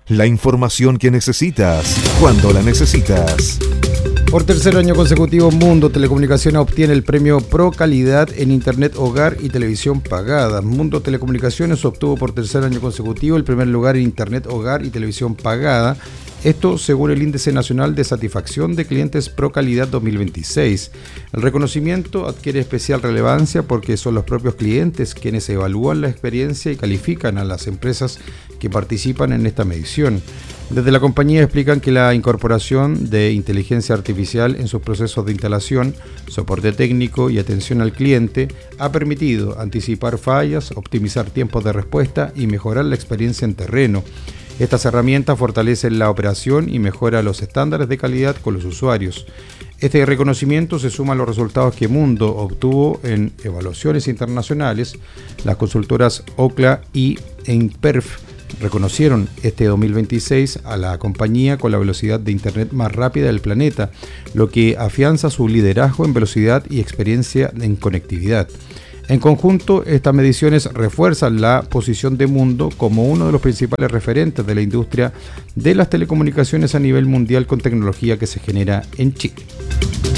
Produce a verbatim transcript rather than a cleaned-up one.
La información que necesitas, cuando la necesitas. Por tercer año consecutivo, Mundo Telecomunicaciones obtiene el premio Pro Calidad en Internet Hogar y Televisión Pagada. Mundo Telecomunicaciones obtuvo por tercer año consecutivo el primer lugar en Internet Hogar y Televisión Pagada. Esto según el Índice Nacional de Satisfacción de Clientes Pro Calidad dos mil veintiséis. El reconocimiento adquiere especial relevancia porque son los propios clientes quienes evalúan la experiencia y califican a las empresas que participan en esta medición. Desde la compañía explican que la incorporación de inteligencia artificial en sus procesos de instalación, soporte técnico y atención al cliente ha permitido anticipar fallas, optimizar tiempos de respuesta y mejorar la experiencia en terreno. Estas herramientas fortalecen la operación y mejoran los estándares de calidad con los usuarios. Este reconocimiento se suma a los resultados que Mundo obtuvo en evaluaciones internacionales. Las consultoras Ookla y Einperf reconocieron este dos mil veintiséis a la compañía con la velocidad de Internet más rápida del planeta, lo que afianza su liderazgo en velocidad y experiencia en conectividad. En conjunto, estas mediciones refuerzan la posición de Mundo como uno de los principales referentes de la industria de las telecomunicaciones a nivel mundial con tecnología que se genera en Chile.